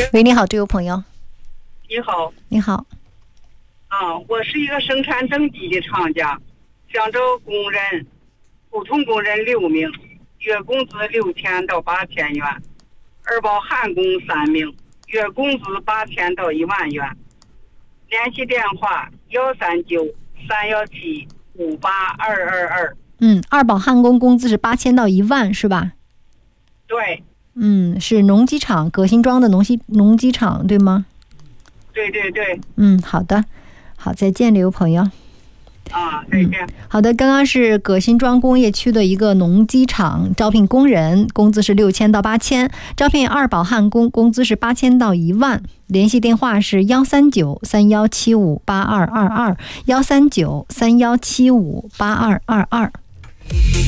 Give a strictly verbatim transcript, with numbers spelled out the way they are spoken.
喂，你好，这位朋友。 你好。 你好。 啊，我是一个生产登记的厂家，想找工人，普通工人六名，月工资六千到八千元，二包焊工三名，月工资八千到一万元。联系电话幺三九三幺七五八二二二。 嗯，二保焊工工资是八千到一万，是吧？ 对。 嗯，是农机厂，葛辛庄的农机农机厂，对吗？ 对对对。 嗯，好的，好，再见，这位朋友。 啊，再见、嗯。 好的，刚刚是葛辛庄工业区的一个农机厂，招聘工人，工资是六千到八千，招聘二保焊工，工资是八千到一万。联系电话是幺三九三幺七五八二二二，幺三九三幺七五八二二二。